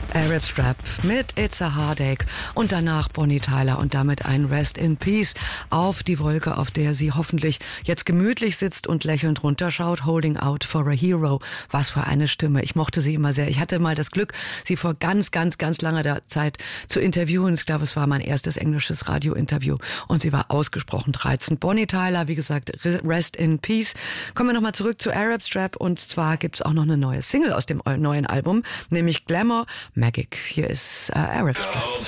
Arab Strap mit It's a Heartache und danach Bonnie Tyler und damit ein Rest in Peace auf die Wolke, auf der sie hoffentlich jetzt gemütlich sitzt und lächelnd runterschaut. Holding Out for a Hero. Was für eine Stimme. Ich mochte sie immer sehr. Ich hatte mal das Glück, sie vor ganz langer Zeit zu interviewen. Ich glaube, es war mein erstes englisches Radiointerview und sie war ausgesprochen reizend. Bonnie Tyler, wie gesagt, Rest in Peace. Kommen wir nochmal zurück zu Arab Strap und zwar gibt's auch noch eine neue Single aus dem neuen Album, nämlich Glamour Magic. Hier ist Arab Strap.